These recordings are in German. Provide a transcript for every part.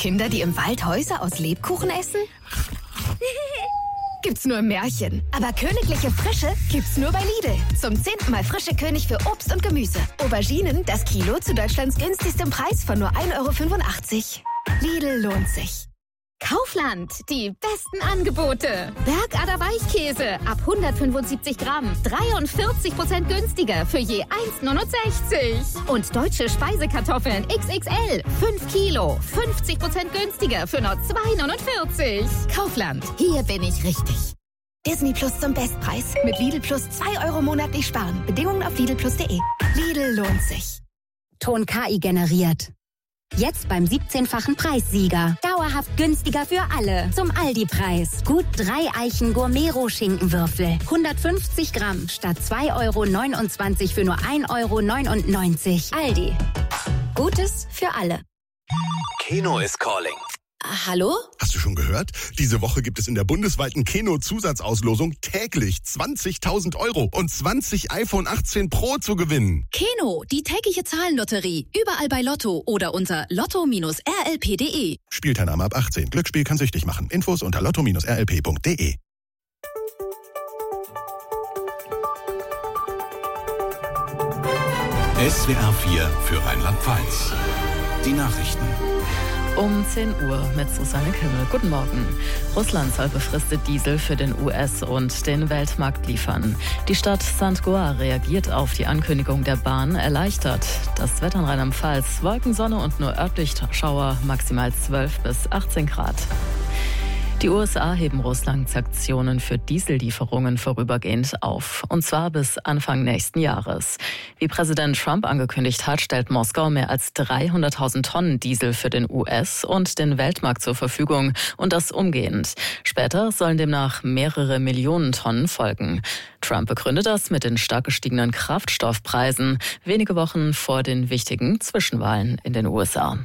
Kinder, die im Wald Häuser aus Lebkuchen essen? Gibt's nur im Märchen. Aber königliche Frische gibt's nur bei Lidl. Zum 10. Mal frische König für Obst und Gemüse. Auberginen, das Kilo zu Deutschlands günstigstem Preis von nur 1,85 €. Lidl lohnt sich. Kaufland, die besten Angebote. Bergader Weichkäse ab 175 Gramm, 43% günstiger für je 1,69 €. Und deutsche Speisekartoffeln XXL, 5 Kilo, 50% günstiger für nur 2,49 €. Kaufland, hier bin ich richtig. Disney Plus zum Bestpreis. Mit Lidl Plus 2 € monatlich sparen. Bedingungen auf lidlplus.de. Lidl lohnt sich. Ton KI generiert. Jetzt beim 17-fachen Preissieger. Dauerhaft günstiger für alle. Zum Aldi-Preis. Gut 3 Eichen Gourmet-Schinkenwürfel. 150 Gramm statt 2,29 € für nur 1,99 €. Aldi. Gutes für alle. Keno is calling. Hallo? Hast du schon gehört? Diese Woche gibt es in der bundesweiten Keno-Zusatzauslosung täglich 20.000 € und 20 iPhone 18 Pro zu gewinnen. Keno, die tägliche Zahlenlotterie. Überall bei Lotto oder unter lotto-rlp.de. Spielteilnahme ab 18. Glücksspiel kann süchtig machen. Infos unter lotto-rlp.de. SWR 4 für Rheinland-Pfalz. Die Nachrichten. Um 10 Uhr mit Susanne Kimmel. Guten Morgen. Russland soll befristet Diesel für den US- und den Weltmarkt liefern. Die Stadt St. Goar reagiert auf die Ankündigung der Bahn erleichtert. Das Wetter in Rheinland-Pfalz: Wolken, Sonne und nur örtlich Schauer, maximal 12 bis 18 Grad. Die USA heben Russlands Sanktionen für Diesellieferungen vorübergehend auf. Und zwar bis Anfang nächsten Jahres. Wie Präsident Trump angekündigt hat, stellt Moskau mehr als 300.000 Tonnen Diesel für den US- und den Weltmarkt zur Verfügung. Und das umgehend. Später sollen demnach mehrere Millionen Tonnen folgen. Trump begründet das mit den stark gestiegenen Kraftstoffpreisen, wenige Wochen vor den wichtigen Zwischenwahlen in den USA.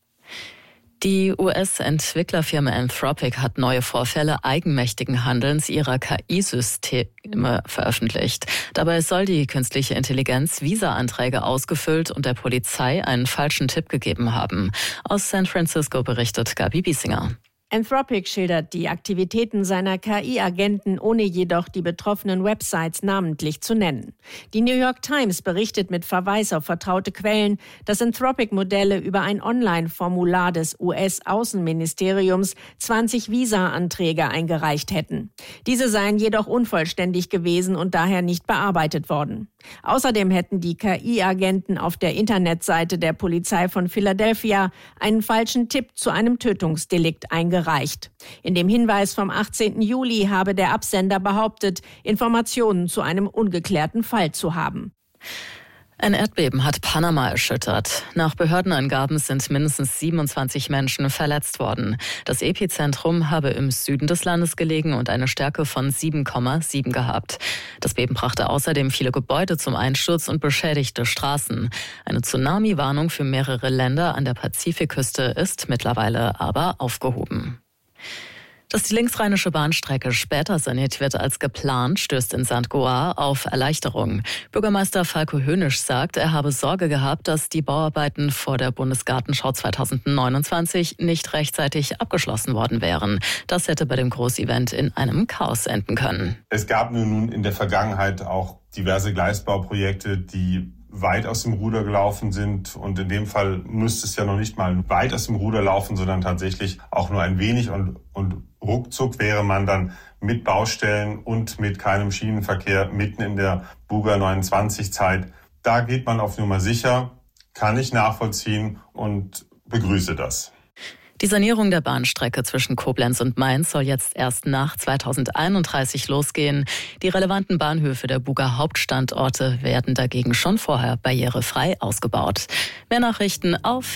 Die US-Entwicklerfirma Anthropic hat neue Vorfälle eigenmächtigen Handelns ihrer KI-Systeme veröffentlicht. Dabei soll die künstliche Intelligenz Visa-Anträge ausgefüllt und der Polizei einen falschen Tipp gegeben haben. Aus San Francisco berichtet Gabi Biesinger. Anthropic schildert die Aktivitäten seiner KI-Agenten, ohne jedoch die betroffenen Websites namentlich zu nennen. Die New York Times berichtet mit Verweis auf vertraute Quellen, dass Anthropic-Modelle über ein Online-Formular des US-Außenministeriums 20 Visa-Anträge eingereicht hätten. Diese seien jedoch unvollständig gewesen und daher nicht bearbeitet worden. Außerdem hätten die KI-Agenten auf der Internetseite der Polizei von Philadelphia einen falschen Tipp zu einem Tötungsdelikt eingereicht. In dem Hinweis vom 18. Juli habe der Absender behauptet, Informationen zu einem ungeklärten Fall zu haben. Ein Erdbeben hat Panama erschüttert. Nach Behördenangaben sind mindestens 27 Menschen verletzt worden. Das Epizentrum habe im Süden des Landes gelegen und eine Stärke von 7,7 gehabt. Das Beben brachte außerdem viele Gebäude zum Einsturz und beschädigte Straßen. Eine Tsunami-Warnung für mehrere Länder an der Pazifikküste ist mittlerweile aber aufgehoben. Dass die linksrheinische Bahnstrecke später saniert wird als geplant, stößt in St. Goar auf Erleichterung. Bürgermeister Falko Hönisch sagt, er habe Sorge gehabt, dass die Bauarbeiten vor der Bundesgartenschau 2029 nicht rechtzeitig abgeschlossen worden wären. Das hätte bei dem Großevent in einem Chaos enden können. Es gab nun in der Vergangenheit auch diverse Gleisbauprojekte, die weit aus dem Ruder gelaufen sind. Und in dem Fall müsste es ja noch nicht mal weit aus dem Ruder laufen, sondern tatsächlich auch nur ein wenig. Und ruckzuck wäre man dann mit Baustellen und mit keinem Schienenverkehr mitten in der Buga 29-Zeit. Da geht man auf Nummer sicher, kann ich nachvollziehen und begrüße das. Die Sanierung der Bahnstrecke zwischen Koblenz und Mainz soll jetzt erst nach 2031 losgehen. Die relevanten Bahnhöfe der Buga Hauptstandorte werden dagegen schon vorher barrierefrei ausgebaut. Mehr Nachrichten auf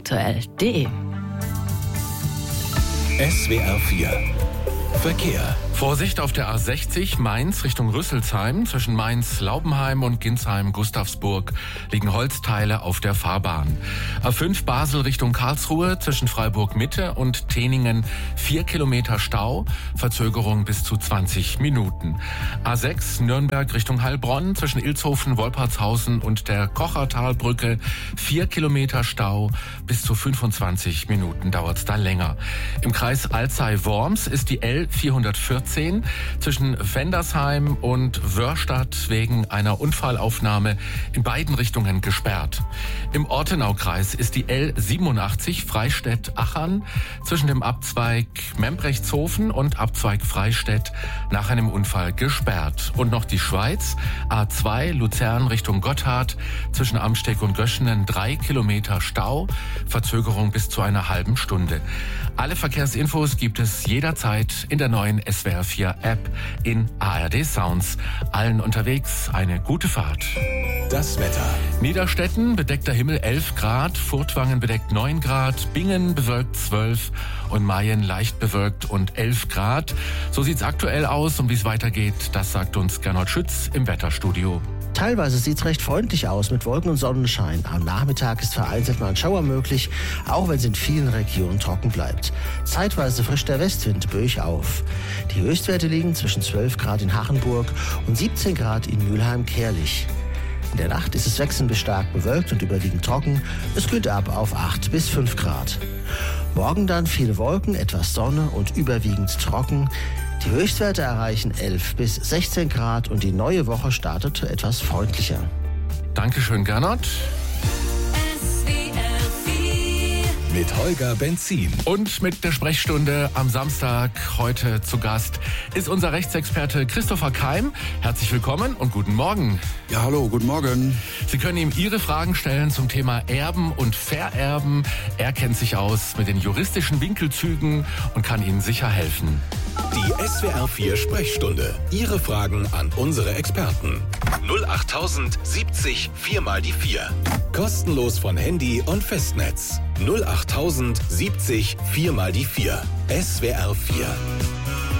swraktuell.de. SWR 4 Verkehr. Vorsicht auf der A60 Mainz Richtung Rüsselsheim. Zwischen Mainz-Laubenheim und Ginsheim-Gustavsburg liegen Holzteile auf der Fahrbahn. A5 Basel Richtung Karlsruhe zwischen Freiburg-Mitte und Teningen 4 Kilometer Stau, Verzögerung bis zu 20 Minuten. A6 Nürnberg Richtung Heilbronn zwischen Ilshofen, Wolpertshausen und der Kochertalbrücke 4 Kilometer Stau, bis zu 25 Minuten dauert es da länger. Im Kreis Alzey-Worms ist die L414 zwischen Vendersheim und Wörstadt wegen einer Unfallaufnahme in beiden Richtungen gesperrt. Im Ortenaukreis ist die L87 Freistädt-Achern zwischen dem Abzweig Membrechtshofen und Abzweig Freistädt nach einem Unfall gesperrt. Und noch die Schweiz, A2 Luzern Richtung Gotthard zwischen Amsteg und Göschenen 3 Kilometer Stau, Verzögerung bis zu einer halben Stunde. Alle Verkehrsinfos gibt es jederzeit in der neuen SWR4-App in ARD Sounds. Allen unterwegs eine gute Fahrt. Das Wetter. Niederstetten bedeckter Himmel 11 Grad, Furtwangen bedeckt 9 Grad, Bingen bewölkt 12 und Mayen leicht bewölkt und 11 Grad. So sieht's aktuell aus und wie es weitergeht, das sagt uns Gernot Schütz im Wetterstudio. Teilweise sieht es recht freundlich aus mit Wolken und Sonnenschein. Am Nachmittag ist vereinzelt mal ein Schauer möglich, auch wenn es in vielen Regionen trocken bleibt. Zeitweise frischt der Westwind böig auf. Die Höchstwerte liegen zwischen 12 Grad in Hachenburg und 17 Grad in Mülheim-Kärlich. In der Nacht ist es wechselnd bis stark bewölkt und überwiegend trocken. Es kühlt ab auf 8 bis 5 Grad. Morgen dann viele Wolken, etwas Sonne und überwiegend trocken. Die Höchstwerte erreichen 11 bis 16 Grad und die neue Woche startet etwas freundlicher. Dankeschön, Gernot. Mit Holger Benzin. Und mit der Sprechstunde am Samstag heute zu Gast ist unser Rechtsexperte Christopher Keim. Herzlich willkommen und guten Morgen. Ja, hallo, guten Morgen. Sie können ihm Ihre Fragen stellen zum Thema Erben und Vererben. Er kennt sich aus mit den juristischen Winkelzügen und kann Ihnen sicher helfen. Die SWR4 Sprechstunde. Ihre Fragen an unsere Experten. 08000 70 4 mal die 4. Kostenlos von Handy und Festnetz. 08000 70 4 mal die 4. SWR4.